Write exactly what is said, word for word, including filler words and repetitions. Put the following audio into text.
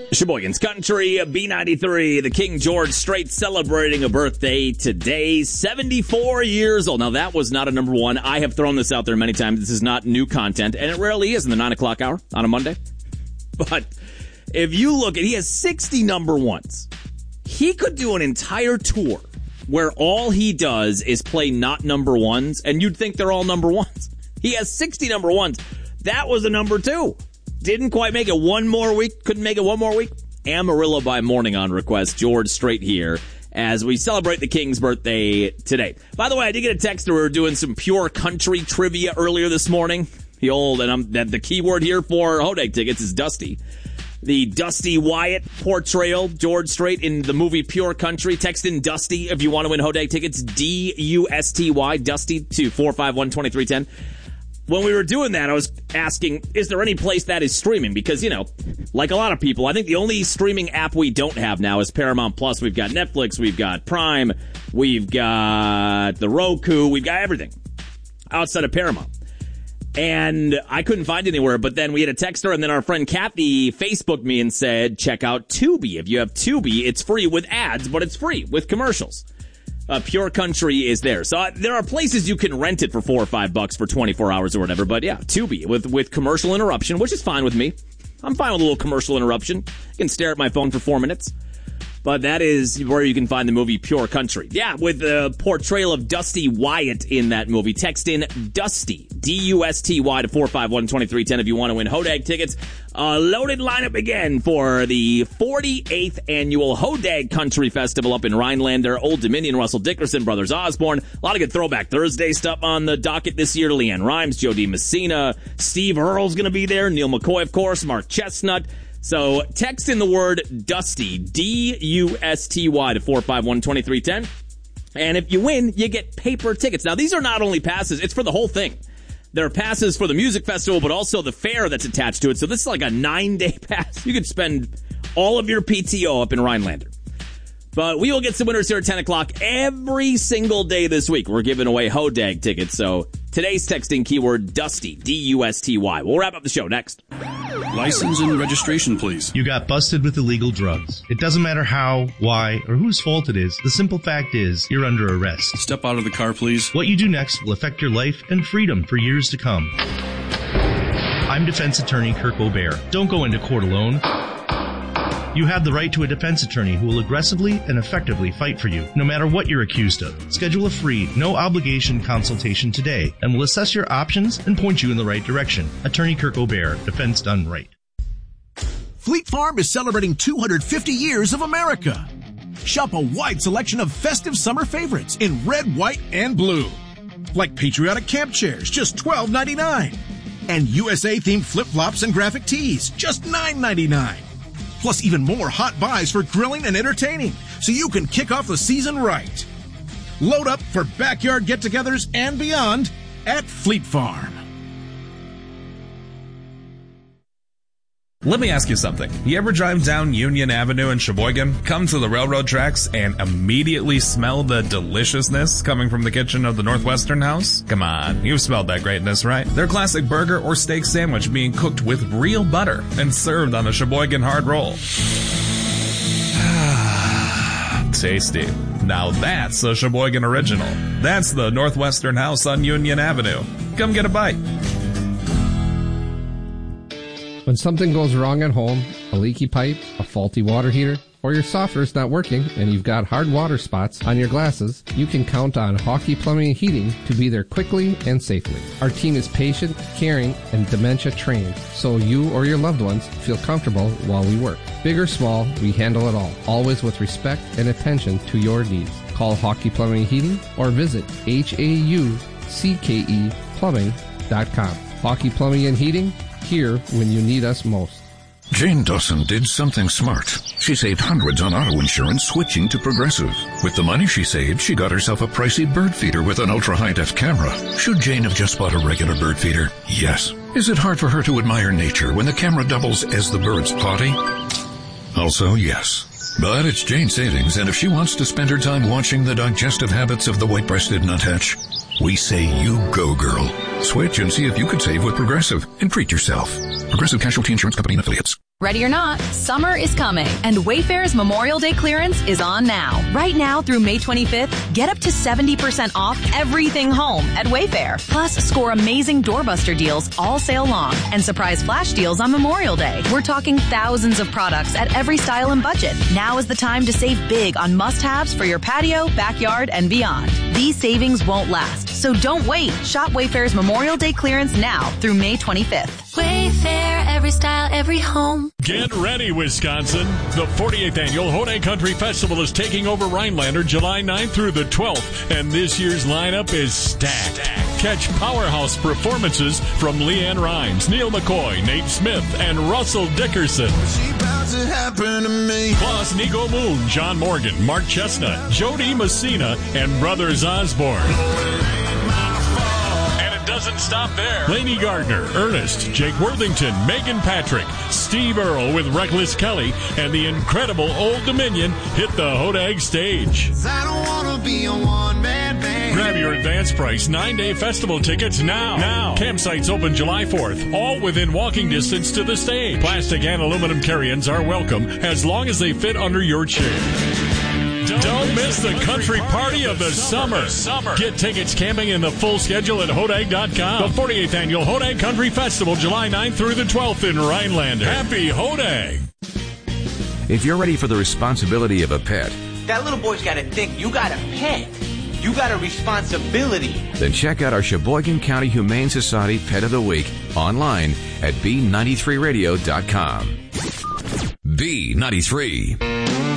Sheboygan's Country, B ninety-three, the King George Strait celebrating a birthday today, seventy-four years old. Now, that was not a number one. I have thrown this out there many times. This is not new content, and it rarely is in the nine o'clock hour on a Monday. But if you look at, he has sixty number ones. He could do an entire tour where all he does is play not number ones, and you'd think they're all number ones. He has sixty number ones. That was a number two. Didn't quite make it one more week. Couldn't make it one more week. Amarillo by morning on request. George Strait here as we celebrate the King's birthday today. By the way, I did get a text that we were doing some pure country trivia earlier this morning. The old, and I'm, that the keyword here for Hodag tickets is Dusty. The Dusty Wyatt portrayal, George Strait in the movie Pure Country. Text in Dusty if you want to win Hodag tickets. D U S T Y, Dusty, to four five one, two three one zero. When we were doing that, I was asking, is there any place that is streaming? Because, you know, like a lot of people, I think the only streaming app we don't have now is Paramount Plus. We've got Netflix, we've got Prime, we've got the Roku, we've got everything outside of Paramount. And I couldn't find it anywhere, but then we had a texter, and then our friend Kathy Facebooked me and said, check out Tubi. If you have Tubi, it's free with ads, but it's free with commercials. Uh, Pure Country is there. So uh, there are places you can rent it for four or five bucks for twenty-four hours or whatever. But yeah, Tubi with, with commercial interruption, which is fine with me. I'm fine with a little commercial interruption. I can stare at my phone for four minutes. But that is where you can find the movie Pure Country. Yeah, with the portrayal of Dusty Wyatt in that movie. Text in Dusty, D U S T Y, to four five one, two three one zero if you want to win Hodag tickets. A loaded lineup again for the forty-eighth annual Hodag Country Festival up in Rhinelander, Old Dominion, Russell Dickerson, Brothers Osborne. A lot of good Throwback Thursday stuff on the docket this year. Leanne Rimes, Joe D. Messina, Steve Earle's going to be there, Neil McCoy, of course, Mark Chestnut. So text in the word Dusty, D U S T Y, to four five one, two three one zero. And if you win, you get paper tickets. Now, these are not only passes, it's for the whole thing. There are passes for the music festival, but also the fair that's attached to it. So this is like a nine-day pass. You could spend all of your P T O up in Rhinelander. But we will get some winners here at ten o'clock every single day this week. We're giving away Hodag tickets. So today's texting keyword Dusty, D U S T Y. We'll wrap up the show next. License and registration, please. You got busted with illegal drugs. It doesn't matter how, why, or whose fault it is. The simple fact is you're under arrest. Step out of the car, please. What you do next will affect your life and freedom for years to come. I'm defense attorney Kirk O'Bear. Don't go into court alone. You have the right to a defense attorney who will aggressively and effectively fight for you, no matter what you're accused of. Schedule a free, no-obligation consultation today, and we'll assess your options and point you in the right direction. Attorney Kirk O'Bear, defense done right. Fleet Farm is celebrating two hundred fifty years of America. Shop a wide selection of festive summer favorites in red, white, and blue. Like patriotic camp chairs, just twelve ninety-nine. And U S A-themed flip-flops and graphic tees, just nine ninety-nine. Plus even more hot buys for grilling and entertaining, so you can kick off the season right. Load up for backyard get-togethers and beyond at Fleet Farm. Let me ask you something. You ever drive down Union Avenue in Sheboygan, come to the railroad tracks, and immediately smell the deliciousness coming from the kitchen of the Northwestern House? Come on, you've smelled that greatness, right? Their classic burger or steak sandwich being cooked with real butter and served on a Sheboygan hard roll. Tasty. Now that's a Sheboygan original. That's the Northwestern House on Union Avenue. Come get a bite. When something goes wrong at home, a leaky pipe, a faulty water heater, or your softener's not working and you've got hard water spots on your glasses, you can count on Hawkey Plumbing and Heating to be there quickly and safely. Our team is patient, caring, and dementia trained, so you or your loved ones feel comfortable while we work. Big or small, we handle it all, always with respect and attention to your needs. Call Hawkey Plumbing and Heating or visit H A U C K E plumbing dot com. Hawkey Plumbing and Heating, here when you need us most. Jane Dawson did something smart. She saved hundreds on auto insurance switching to Progressive. With the money she saved, she got herself a pricey bird feeder with an ultra-high-def camera. Should Jane have just bought a regular bird feeder? Yes. Is it hard for her to admire nature when the camera doubles as the bird's potty? Also, yes. But it's Jane's savings, and if she wants to spend her time watching the digestive habits of the white-breasted nuthatch, we say you go, girl. Switch and see if you could save with Progressive and treat yourself. Progressive Casualty Insurance Company and Affiliates. Ready or not, summer is coming, and Wayfair's Memorial Day clearance is on now. Right now through May twenty-fifth, get up to seventy percent off everything home at Wayfair. Plus, score amazing doorbuster deals all sale long and surprise flash deals on Memorial Day. We're talking thousands of products at every style and budget. Now is the time to save big on must-haves for your patio, backyard, and beyond. These savings won't last, so don't wait. Shop Wayfair's Memorial Day clearance now through May twenty-fifth. Wayfair, every style, every home. Get ready, Wisconsin. The forty-eighth Annual Hodag Country Festival is taking over Rhinelander July ninth through the twelfth, and this year's lineup is stacked. Catch powerhouse performances from Leanne Rimes, Neil McCoy, Nate Smith, and Russell Dickerson. Plus, Nico Moon, John Morgan, Mark Chestnut, Jody Messina, and Brothers Osborne. Doesn't stop there. Lainey Gardner, Ernest, Jake Worthington, Megan Patrick, Steve Earle with Reckless Kelly, and the incredible Old Dominion hit the Hodag stage. I don't wanna be a one-man band. Grab your advance price nine-day festival tickets now. Now. Campsites open July fourth, all within walking distance to the stage. Plastic and aluminum carry-ins are welcome as long as they fit under your chair. Don't, Don't miss the country party of the summer. summer. Get tickets, camping, and the full schedule at Hodag dot com. The forty-eighth Annual Hodag Country Festival, July ninth through the twelfth in Rhinelander. Happy Hodag! If you're ready for the responsibility of a pet, that little boy's got to think you got a pet. You got a responsibility. Then check out our Sheboygan County Humane Society Pet of the Week online at B ninety-three radio dot com. B ninety-three.